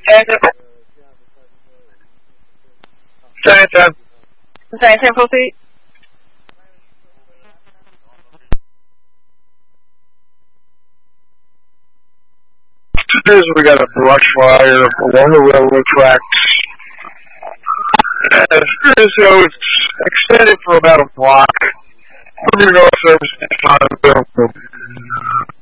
10, proceed. We got a brush fire along the railroad tracks. So it's extended for about a block. From your north service,